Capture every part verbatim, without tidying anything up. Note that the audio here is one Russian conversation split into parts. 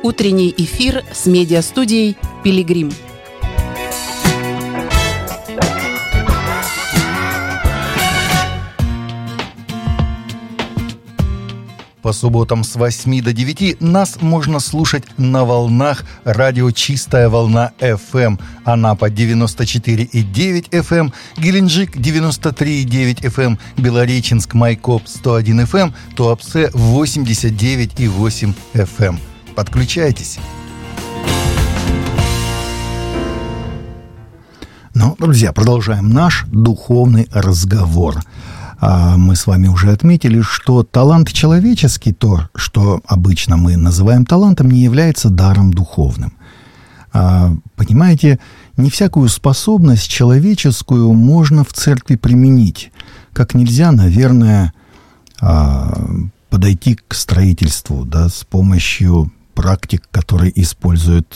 Утренний эфир с медиастудией «Пилигрим». По субботам с восьми до девяти нас можно слушать на волнах радио «Чистая волна эф эм». Анапа девяносто четыре и девять эф эм, Геленджик девяносто три и девять эф эм, Белореченск Майкоп сто один эф эм, Туапсе восемьдесят девять и восемь эф эм. Подключайтесь. Ну, друзья, продолжаем наш духовный разговор. Мы с вами уже отметили, что талант человеческий, то, что обычно мы называем талантом, не является даром духовным. Понимаете, не всякую способность человеческую можно в церкви применить. Как нельзя, наверное, подойти к строительству, да, с помощью практик, которые используют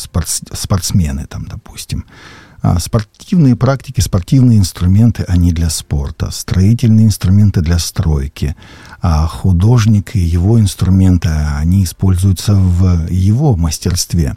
спортсмены, там, допустим. Спортивные практики, спортивные инструменты, они для спорта, строительные инструменты для стройки, а художник и его инструменты, они используются в его мастерстве.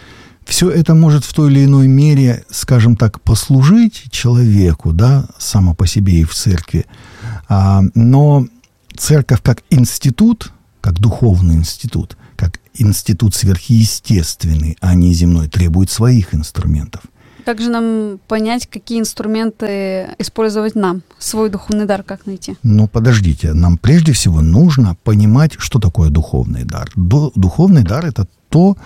Все это может в той или иной мере, скажем так, послужить человеку, да, само по себе и в церкви, а, но церковь как институт, как духовный институт, как институт сверхъестественный, а не земной, требует своих инструментов. Как же нам понять, какие инструменты использовать нам? Свой духовный дар как найти? Ну, подождите. Нам прежде всего нужно понимать, что такое духовный дар. Духовный дар — это то,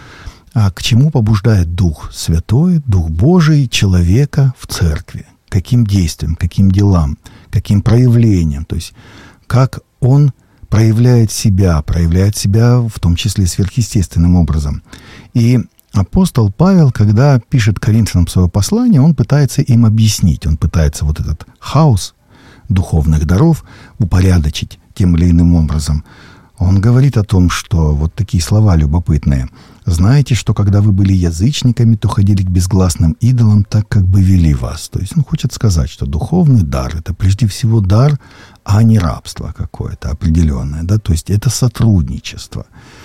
к чему побуждает Дух Святой, Дух Божий человека в церкви. Каким действием, каким делам, каким проявлением. То есть, как он проявляет себя, проявляет себя в том числе сверхъестественным образом. И апостол Павел, когда пишет Коринфянам свое послание, он пытается им объяснить, он пытается вот этот хаос духовных даров упорядочить тем или иным образом. Он говорит о том, что вот такие слова любопытные. «Знаете, что когда вы были язычниками, то ходили к безгласным идолам, так как бы вели вас». То есть он хочет сказать, что духовный дар — это прежде всего дар, а не рабство какое-то определенное. Да? То есть это сотрудничество.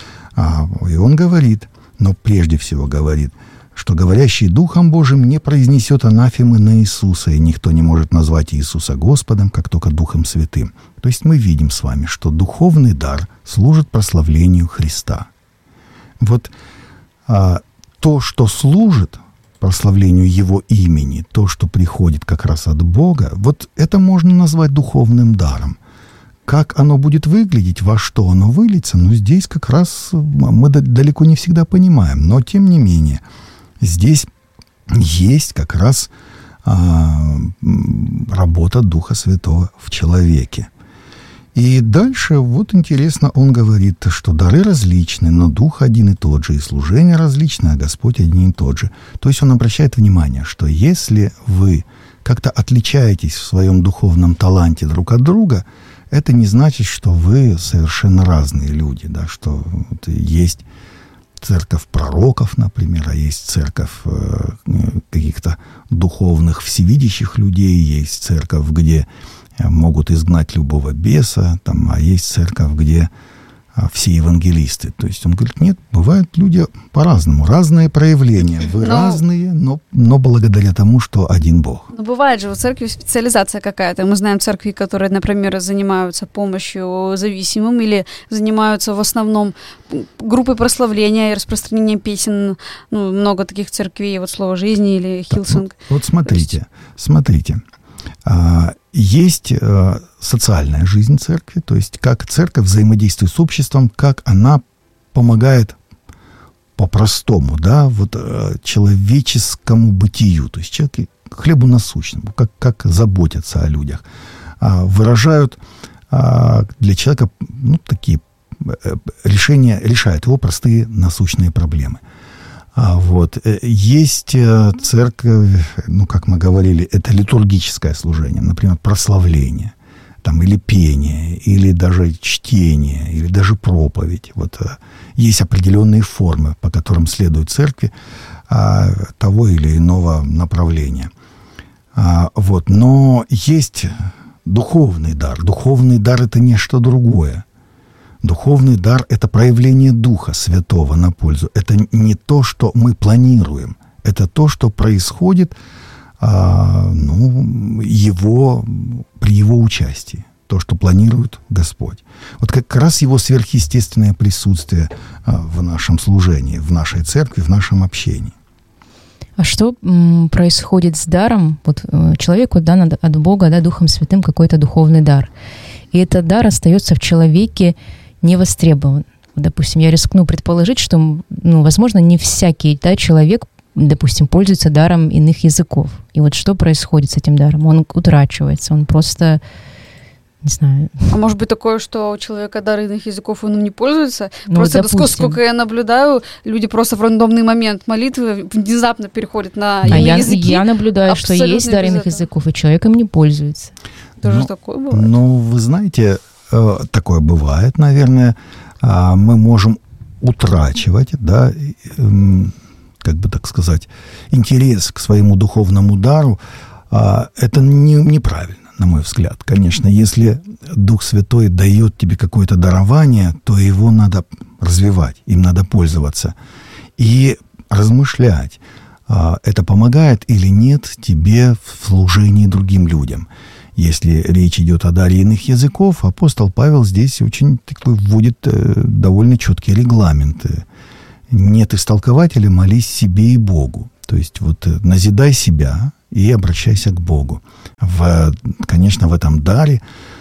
А, и он говорит... Но прежде всего говорит, что говорящий Духом Божиим не произнесет анафемы на Иисуса, и никто не может назвать Иисуса Господом, как только Духом Святым. То есть мы видим с вами, что духовный дар служит прославлению Христа. Вот а, то, что служит прославлению Его имени, то, что приходит как раз от Бога, вот это можно назвать духовным даром. Как оно будет выглядеть, во что оно выльется, ну, здесь как раз мы далеко не всегда понимаем. Но, тем не менее, здесь есть как раз а, работа Духа Святого в человеке. И дальше, вот интересно, он говорит, что дары различны, но Дух один и тот же, и служение различное, а Господь один и тот же. То есть он обращает внимание, что если вы как-то отличаетесь в своем духовном таланте друг от друга, это не значит, что вы совершенно разные люди, да, что вот есть церковь пророков, например, а есть церковь э, каких-то духовных всевидящих людей, есть церковь, где могут изгнать любого беса, там, а есть церковь, где а, все евангелисты. То есть он говорит, нет, бывают люди по-разному, разные проявления. Вы но, разные, но, но благодаря тому, что один Бог. Но бывает же в церкви специализация какая-то. Мы знаем церкви, которые, например, занимаются помощью зависимым или занимаются в основном группой прославления и распространения песен. Ну, много таких церквей, вот «Слово жизни» или «Хилсонг». Вот, вот смотрите, есть... смотрите. Есть социальная жизнь церкви, то есть как церковь взаимодействует с обществом, как она помогает по-простому, да, вот человеческому бытию, то есть человеку хлебу насущному, как, как заботятся о людях, выражают для человека, ну, такие решения, решают его простые насущные проблемы. А вот. Есть церковь, ну, как мы говорили, это литургическое служение, например, прославление, там, или пение, или даже чтение, или даже проповедь. Вот. Есть определенные формы, по которым следует церкви а, того или иного направления. А, вот. Но есть духовный дар. Духовный дар — это нечто другое. Духовный дар – это проявление Духа Святого на пользу. Это не то, что мы планируем. Это то, что происходит а, ну, его, при его участии. То, что планирует Господь. Вот как раз его сверхъестественное присутствие а, в нашем служении, в нашей церкви, в нашем общении. А что м, происходит с даром? Вот э, человеку дан от, от Бога, да, Духом Святым какой-то духовный дар. И этот дар остается в человеке не востребован. Допустим, я рискну предположить, что, ну, возможно, не всякий, да, человек, допустим, пользуется даром иных языков. И вот что происходит с этим даром? Он утрачивается, он просто... Не знаю. А может быть такое, что у человека дар иных языков, он им не пользуется? Ну, просто допустим. сколько я наблюдаю, люди просто в рандомный момент молитвы внезапно переходят на а иные я, языки. Я наблюдаю, что есть дар иных языков, и человек им не пользуется. Тоже ну, такое бывает? Ну, вы знаете, такое бывает, наверное. Мы можем утрачивать, да, как бы так сказать, интерес к своему духовному дару. Это не, неправильно. На мой взгляд, конечно, если Дух Святой дает тебе какое-то дарование, то его надо развивать, им надо пользоваться и размышлять, это помогает или нет тебе в служении другим людям. Если речь идет о даре иных языков, апостол Павел здесь очень такой вводит довольно четкие регламенты. Нет истолкователя, молись себе и Богу. То есть вот назидай себя и обращайся к Богу. В, конечно, в этом даре,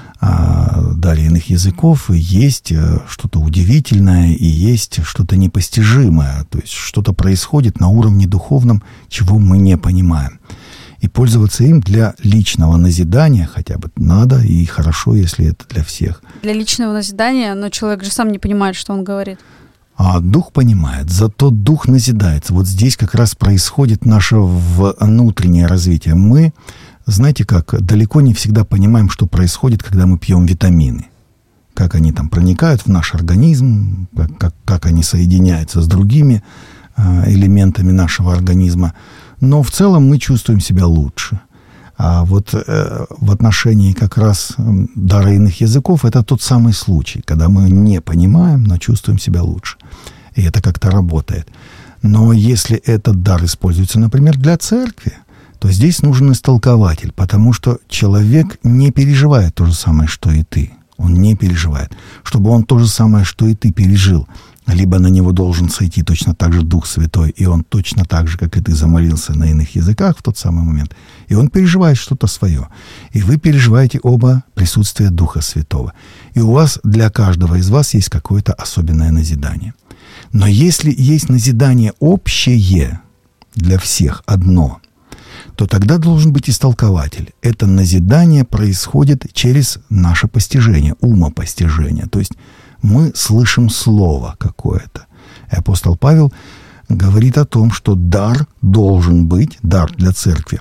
даре иных языков, есть что-то удивительное и есть что-то непостижимое. То есть что-то происходит на уровне духовном, чего мы не понимаем. И пользоваться им для личного назидания хотя бы надо, и хорошо, если это для всех. Для личного назидания, но человек же сам не понимает, что он говорит. А дух понимает, зато дух назидается. Вот здесь как раз происходит наше внутреннее развитие. Мы, знаете как, далеко не всегда понимаем, что происходит, когда мы пьем витамины. Как они там проникают в наш организм, как, как, как они соединяются с другими э, элементами нашего организма. Но в целом мы чувствуем себя лучше. А вот э, в отношении как раз э, дара иных языков это тот самый случай, когда мы не понимаем, но чувствуем себя лучше. И это как-то работает. Но если этот дар используется, например, для церкви, то здесь нужен истолкователь, потому что человек не переживает то же самое, что и ты. Он не переживает. Чтобы он то же самое, что и ты, пережил, либо на него должен сойти точно так же Дух Святой, и он точно так же, как и ты, замолился на иных языках в тот самый момент, и он переживает что-то свое. И вы переживаете оба присутствие Духа Святого. И у вас, для каждого из вас, есть какое-то особенное назидание. Но если есть назидание общее для всех, одно, то тогда должен быть истолкователь. Это назидание происходит через наше постижение, умопостижение. То есть мы слышим слово какое-то. И апостол Павел говорит о том, что дар должен быть, дар для церкви,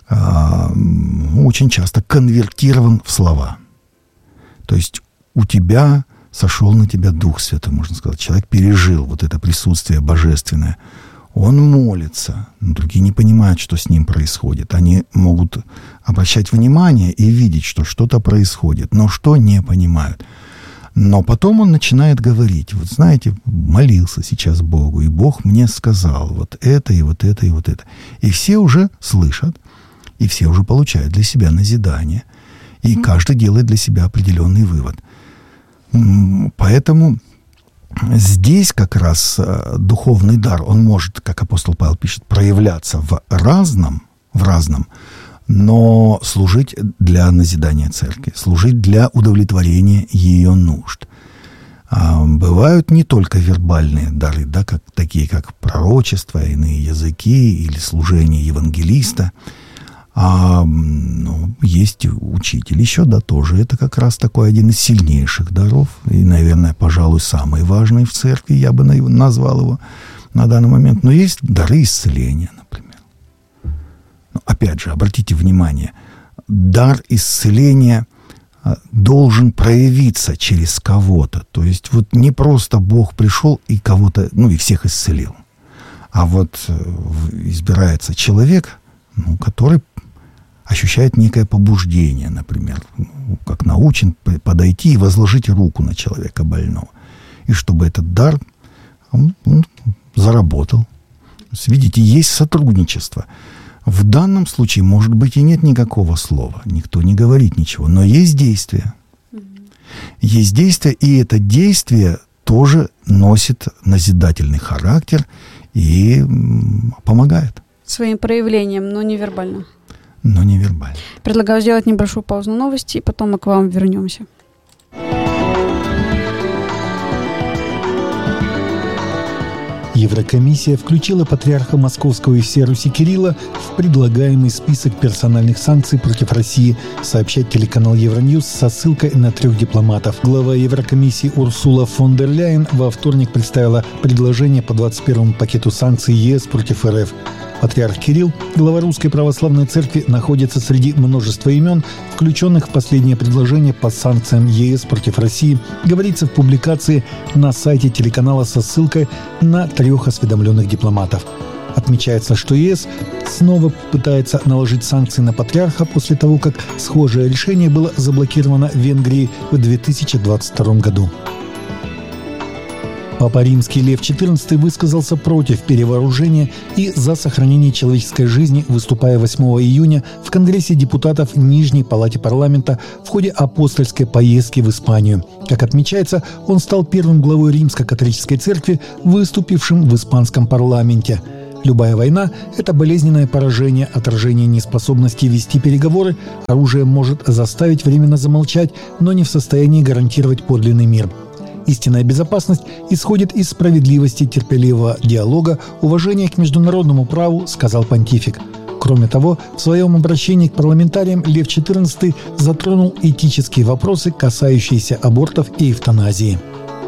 очень часто конвертирован в слова. То есть у тебя сошел на тебя Дух Святой, можно сказать. Человек пережил вот это присутствие божественное. Он молится, но другие не понимают, что с ним происходит. Они могут обращать внимание и видеть, что что-то происходит, но что не понимают. Но потом он начинает говорить, вот знаете, молился сейчас Богу, и Бог мне сказал вот это, и вот это, и вот это. И все уже слышат, и все уже получают для себя назидание, и каждый делает для себя определенный вывод. Поэтому здесь как раз духовный дар, он может, как апостол Павел пишет, проявляться в разном, в разном, но служить для назидания церкви, служить для удовлетворения ее нужд. А бывают не только вербальные дары, да, как, такие как пророчество, иные языки или служение евангелиста, а ну, есть учитель еще, да, тоже. Это как раз такой один из сильнейших даров и, наверное, пожалуй, самый важный в церкви, я бы назвал его на данный момент. Но есть дары исцеления, например. Но, опять же, обратите внимание, дар исцеления должен проявиться через кого-то. То есть вот не просто Бог пришел и кого-то, ну и всех исцелил, а вот избирается человек, ну, который ощущает некое побуждение, например, как научен подойти и возложить руку на человека больного. И чтобы этот дар он, он заработал. Видите, есть сотрудничество. В данном случае, может быть, и нет никакого слова. Никто не говорит ничего. Но есть действие. Есть действие, и это действие тоже носит назидательный характер и помогает. Своим проявлением, но невербально. Но невербально. Предлагаю сделать небольшую паузу на новости, и потом мы к вам вернемся. Еврокомиссия включила патриарха Московского и всей Руси Кирилла в предлагаемый список персональных санкций против России, сообщает телеканал Евроньюз со ссылкой на трех дипломатов. Глава Еврокомиссии Урсула фон дер Ляйен во вторник представила предложение по двадцать первому пакету санкций ЕС против РФ. Патриарх Кирилл, глава Русской Православной Церкви, находится среди множества имен, включенных в последнее предложение по санкциям ЕС против России, говорится в публикации на сайте телеканала со ссылкой на трех осведомленных дипломатов. Отмечается, что ЕС снова пытается наложить санкции на патриарха после того, как схожее решение было заблокировано в Венгрии в две тысячи двадцать втором году. Папа Римский Лев четырнадцатый высказался против перевооружения и за сохранение человеческой жизни, выступая восьмого июня в Конгрессе депутатов Нижней Палате парламента в ходе апостольской поездки в Испанию. Как отмечается, он стал первым главой Римско-католической церкви, выступившим в испанском парламенте. Любая война – это болезненное поражение, отражение неспособности вести переговоры. Оружие может заставить временно замолчать, но не в состоянии гарантировать подлинный мир. Истинная безопасность исходит из справедливости, терпеливого диалога, уважения к международному праву, сказал понтифик. Кроме того, в своем обращении к парламентариям Лев четырнадцатый затронул этические вопросы, касающиеся абортов и эвтаназии.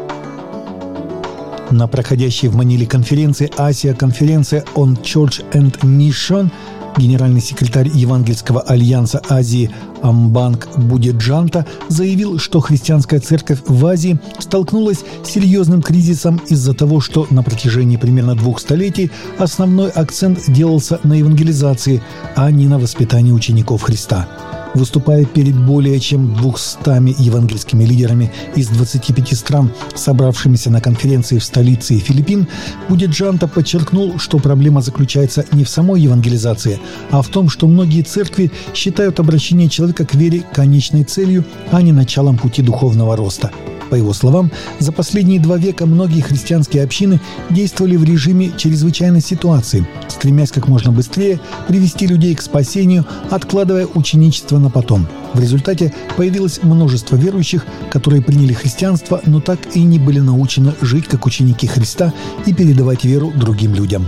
На проходящей в Маниле конференции «Асия-конференция on Church and Mission» генеральный секретарь Евангельского альянса Азии Амбанг Будиджанта заявил, что христианская церковь в Азии столкнулась с серьезным кризисом из-за того, что на протяжении примерно двух столетий основной акцент делался на евангелизации, а не на воспитании учеников Христа. Выступая перед более чем двумстами евангельскими лидерами из двадцати пяти стран, собравшимися на конференции в столице Филиппин, Будиджанта подчеркнул, что проблема заключается не в самой евангелизации, а в том, что многие церкви считают обращение человека к вере конечной целью, а не началом пути духовного роста. По его словам, за последние два века многие христианские общины действовали в режиме чрезвычайной ситуации, стремясь как можно быстрее привести людей к спасению, откладывая ученичество на потом. В результате появилось множество верующих, которые приняли христианство, но так и не были научены жить как ученики Христа и передавать веру другим людям.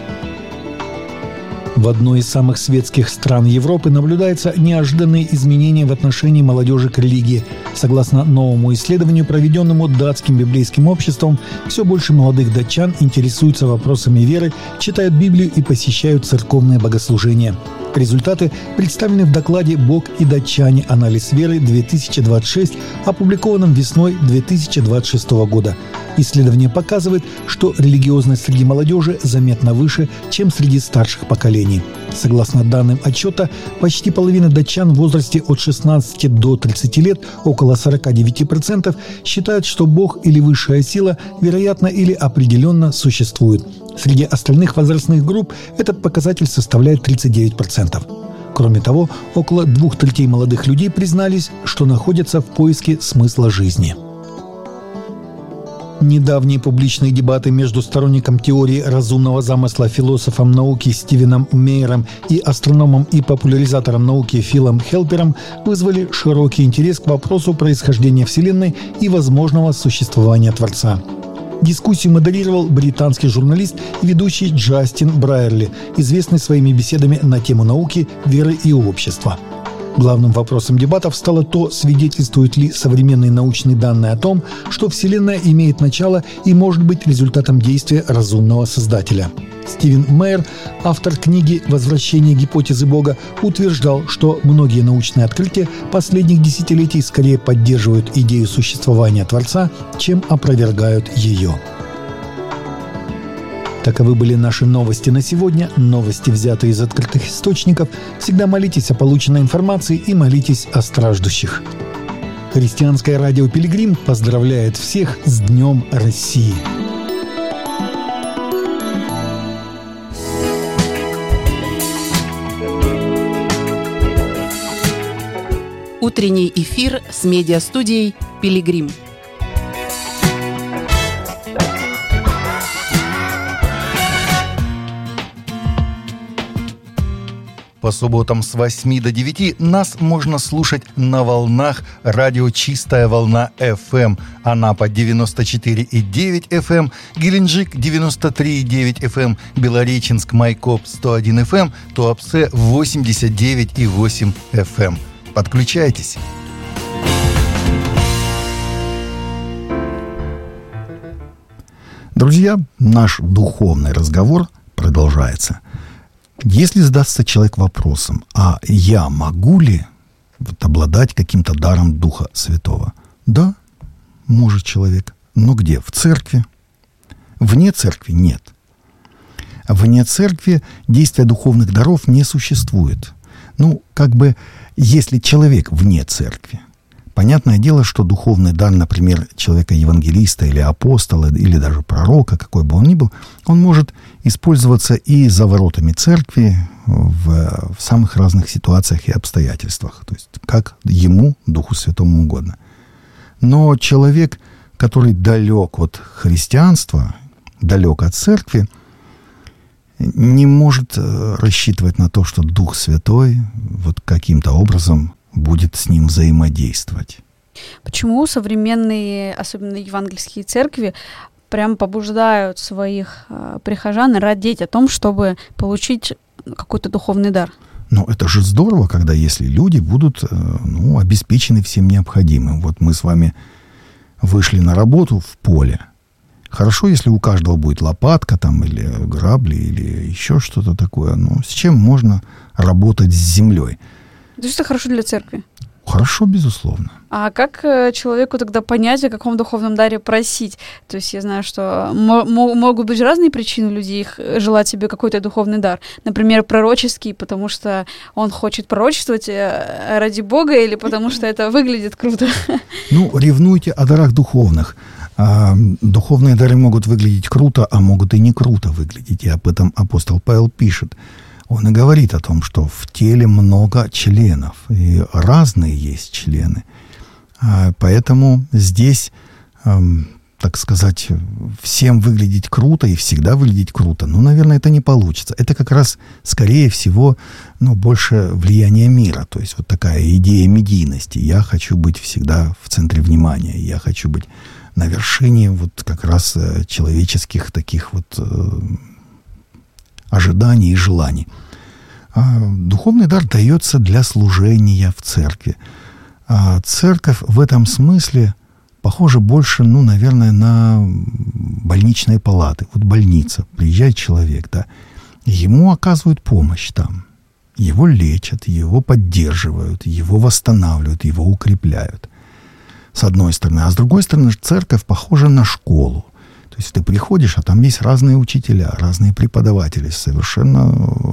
В одной из самых светских стран Европы наблюдаются неожиданные изменения в отношении молодежи к религии. Согласно новому исследованию, проведенному датским библейским обществом, все больше молодых датчан интересуются вопросами веры, читают Библию и посещают церковные богослужения. Результаты представлены в докладе «Бог и датчане. Анализ веры две тысячи двадцать шесть», опубликованном весной две тысячи двадцать шестого года. Исследование показывает, что религиозность среди молодежи заметно выше, чем среди старших поколений. Согласно данным отчета, почти половина датчан в возрасте от шестнадцати до тридцати лет, около сорок девять процентов, считают, что Бог или высшая сила, вероятно или определенно, существует. Среди остальных возрастных групп этот показатель составляет тридцать девять процентов. Кроме того, около двух третей молодых людей признались, что находятся в поиске смысла жизни. Недавние публичные дебаты между сторонником теории разумного замысла философом науки Стивеном Мейером и астрономом и популяризатором науки Филом Хелпером вызвали широкий интерес к вопросу происхождения Вселенной и возможного существования Творца. Дискуссию модерировал британский журналист и ведущий Джастин Брайерли, известный своими беседами на тему науки, веры и общества. Главным вопросом дебатов стало то, свидетельствуют ли современные научные данные о том, что Вселенная имеет начало и может быть результатом действия разумного Создателя. Стивен Мейер, автор книги «Возвращение гипотезы Бога», утверждал, что многие научные открытия последних десятилетий скорее поддерживают идею существования Творца, чем опровергают ее. Таковы были наши новости на сегодня. Новости, взятые из открытых источников. Всегда молитесь о полученной информации и молитесь о страждущих. Христианское радио «Пилигрим» поздравляет всех с Днем России! Утренний эфир с медиастудией «Пилигрим». По субботам с восьми до девяти нас можно слушать на волнах радио «Чистая волна эф эм», Анапа девяносто четыре и девять эф эм, Геленджик девяносто три и девять эф эм, Белореченск Майкоп сто один эф эм, Туапсе восемьдесят девять и восемь эф эм. Подключайтесь! Друзья, наш духовный разговор продолжается. Если задастся человек вопросом, а я могу ли вот обладать каким-то даром Духа Святого? Да, может человек. Но где? В церкви. Вне церкви нет. Вне церкви действия духовных даров не существует. Ну, как бы, если человек вне церкви, понятное дело, что духовный дар, например, человека-евангелиста или апостола, или даже пророка, какой бы он ни был, он может использоваться и за воротами церкви в, в самых разных ситуациях и обстоятельствах. То есть, как ему, Духу Святому, угодно. Но человек, который далек от христианства, далек от церкви, не может рассчитывать на то, что Дух Святой вот каким-то образом будет с ним взаимодействовать. Почему современные, особенно евангельские церкви, прям побуждают своих э, прихожан радеть о том, чтобы получить какой-то духовный дар? Ну, это же здорово, когда если люди будут э, ну, обеспечены всем необходимым. Вот мы с вами вышли на работу в поле. Хорошо, если у каждого будет лопатка там, или грабли, или еще что-то такое. Ну, с чем можно работать с землей? То есть это хорошо для церкви? Хорошо, безусловно. А как человеку тогда понять, о каком духовном даре просить? То есть я знаю, что м- могут быть разные причины у людей их желать себе какой-то духовный дар. Например, пророческий, потому что он хочет пророчествовать ради Бога, или потому что это выглядит круто? Ну, ревнуйте о дарах духовных. А, духовные дары могут выглядеть круто, а могут и не круто выглядеть. И об этом апостол Павел пишет. Он и говорит о том, что в теле много членов, и разные есть члены. А, поэтому здесь, эм, так сказать, всем выглядеть круто и всегда выглядеть круто, ну, наверное, это не получится. Это как раз, скорее всего, ну, больше влияние мира. То есть вот такая идея медийности. Я хочу быть всегда в центре внимания. Я хочу быть на вершине вот как раз человеческих таких вот э, ожиданий и желаний. А духовный дар дается для служения в церкви. А церковь в этом смысле похожа больше, ну, наверное, на больничные палаты. Вот больница, приезжает человек, да, ему оказывают помощь там. Его лечат, его поддерживают, его восстанавливают, его укрепляют. С одной стороны. А с другой стороны, церковь похожа на школу. То есть ты приходишь, а там есть разные учителя, разные преподаватели совершенно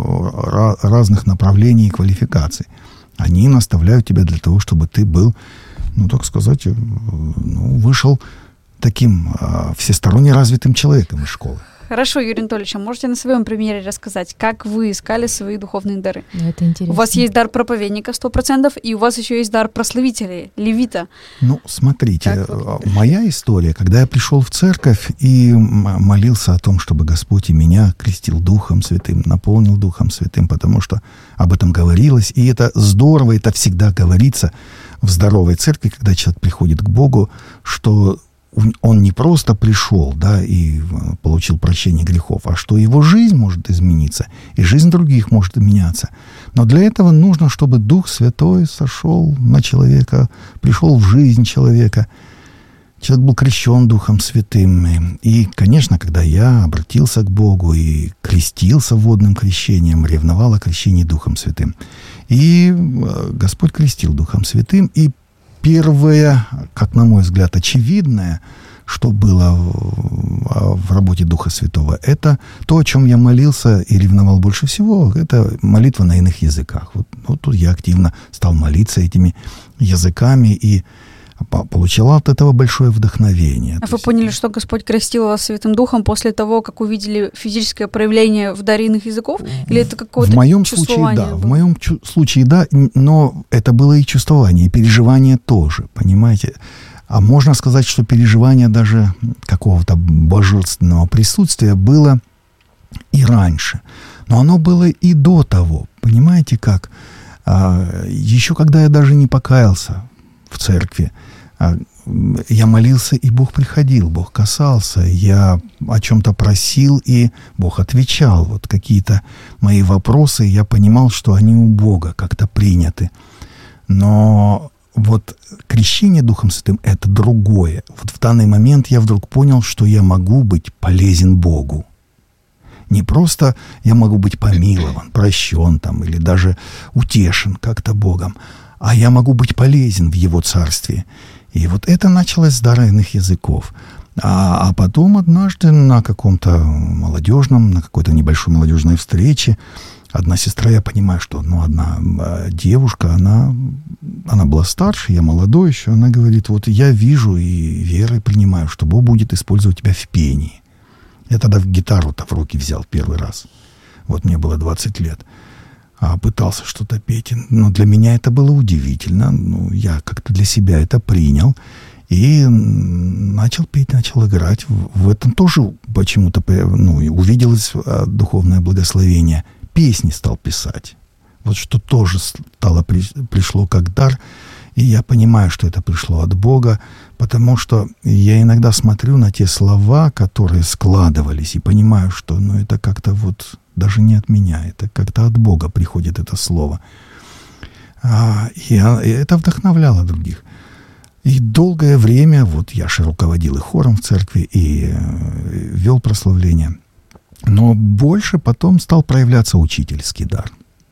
разных направлений и квалификаций. Они наставляют тебя для того, чтобы ты был, ну, так сказать, ну, вышел таким а, всесторонне развитым человеком из школы. Хорошо, Юрий Анатольевич, а можете на своем примере рассказать, как вы искали свои духовные дары? Это интересно. У вас есть дар проповедника сто процентов, и у вас еще есть дар прославителя, левита. Ну, смотрите, моя история, когда я пришел в церковь и молился о том, чтобы Господь и меня крестил Духом Святым, наполнил Духом Святым, потому что об этом говорилось, и это здорово, это всегда говорится в здоровой церкви, когда человек приходит к Богу, что он не просто пришел, да, и получил прощение грехов, а что его жизнь может измениться, и жизнь других может меняться. Но для этого нужно, чтобы Дух Святой сошел на человека, пришел в жизнь человека. Человек был крещен Духом Святым. И, конечно, когда я обратился к Богу и крестился водным крещением, ревновал о крещении Духом Святым. И Господь крестил Духом Святым, и первое, как на мой взгляд, очевидное, что было в, в работе Духа Святого. Это то, о чем я молился и ревновал больше всего, это молитва на иных языках. Вот, вот тут я активно стал молиться этими языками и получал от этого большое вдохновение. А вы есть... поняли, что Господь крестил вас Святым Духом после того, как увидели физическое проявление в даре иных языков? Или это какое-то в моем чувствование случае, да, было? В моем чу- случае, да, но это было и чувствование, и переживание тоже, понимаете? А можно сказать, что переживание даже какого-то божественного присутствия было и раньше. Но оно было и до того, понимаете как? А, еще когда я даже не покаялся в церкви, я молился, и Бог приходил, Бог касался, я о чем-то просил, и Бог отвечал. Вот какие-то мои вопросы, я понимал, что они у Бога как-то приняты. Но вот крещение Духом Святым — это другое. Вот в данный момент я вдруг понял, что я могу быть полезен Богу. Не просто я могу быть помилован, прощен там, или даже утешен как-то Богом, а я могу быть полезен в Его Царстве. И вот это началось с дара иных языков. А, а потом однажды на каком-то молодежном, на какой-то небольшой молодежной встрече одна сестра, я понимаю, что ну, одна девушка, она, она была старше, я молодой еще, она говорит, вот я вижу и верой принимаю, что Бог будет использовать тебя в пении. Я тогда гитару-то в руки взял первый раз. Вот мне было двадцать лет. А пытался что-то петь. Но для меня это было удивительно. Ну, я как-то для себя это принял. И начал петь, начал играть. В этом тоже почему-то ну, увиделось духовное благословение. Песни стал писать. Вот что тоже стало, пришло как дар. И я понимаю, что это пришло от Бога, потому что я иногда смотрю на те слова, которые складывались, и понимаю, что ну, это как-то вот даже не от меня, это как-то от Бога приходит это слово. А, и, и это вдохновляло других. И долгое время, вот я же руководил и хором в церкви, и э, вел прославление, но больше потом стал проявляться учительский дар.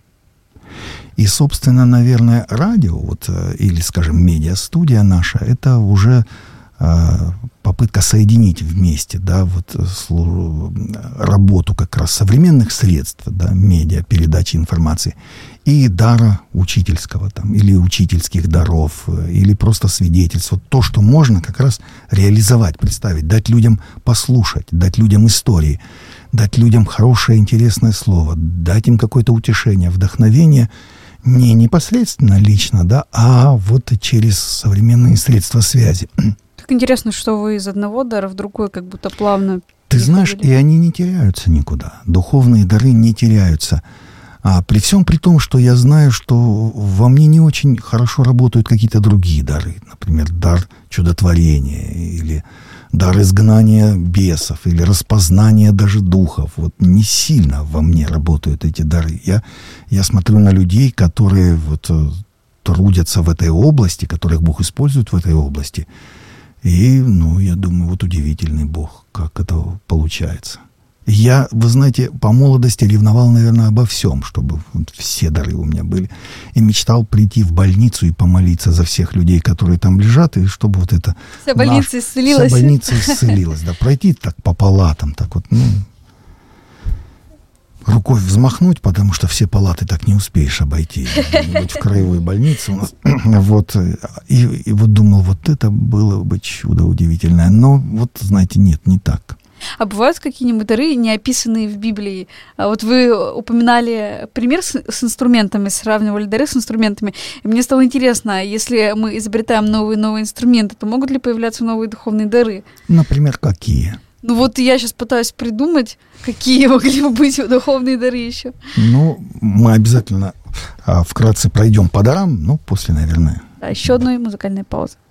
И, собственно, наверное, радио, вот, или, скажем, медиа-студия наша, это уже э, попытка соединить вместе, да, вот, слу, работу как раз современных средств, да, медиа, передачи информации, и дара учительского, там, или учительских даров, или просто свидетельств. Вот то, что можно как раз реализовать, представить, дать людям послушать, дать людям истории, дать людям хорошее, интересное слово, дать им какое-то утешение, вдохновение, не непосредственно лично, да, а вот через современные средства связи. Так интересно, что вы из одного дара в другой как будто плавно Ты знаешь, и они не теряются никуда. Духовные дары не теряются. А при всем при том, что я знаю, что во мне не очень хорошо работают какие-то другие дары. Например, дар чудотворения или дар изгнания бесов или распознания даже духов. Вот не сильно во мне работают эти дары. Я, я смотрю на людей, которые вот трудятся в этой области, которых Бог использует в этой области. И, ну, я думаю, вот удивительный Бог, как это получается. Я, вы знаете, по молодости ревновал, наверное, обо всем, чтобы вот все дары у меня были. И мечтал прийти в больницу и помолиться за всех людей, которые там лежат, и чтобы вот это... Вся больница наш, исцелилась. Вся больница исцелилась, да. Пройти так по палатам, так вот, ну... Рукой взмахнуть, потому что все палаты так не успеешь обойти. Вот в краевой больнице у нас... Вот, и, и вот думал, вот это было бы чудо удивительное. Но вот, знаете, нет, не так. А бывают какие-нибудь дары, не описанные в Библии? А вот вы упоминали пример с, с инструментами, сравнивали дары с инструментами. И мне стало интересно, если мы изобретаем новые новые инструменты, то могут ли появляться новые духовные дары? Например, какие? Ну вот я сейчас пытаюсь придумать, какие могли бы быть духовные дары еще. Ну, мы обязательно а, вкратце пройдем по дарам, ну, после, наверное. Да, еще одной музыкальной паузы.